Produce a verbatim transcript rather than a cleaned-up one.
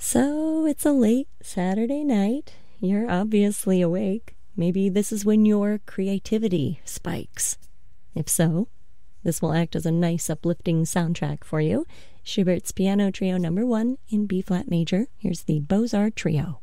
So it's a late Saturday night. You're obviously awake. Maybe this is when your creativity spikes. If so, this will act as a nice uplifting soundtrack for you. Schubert's Piano Trio number one in B-flat major. Here's the Beaux-Arts Trio.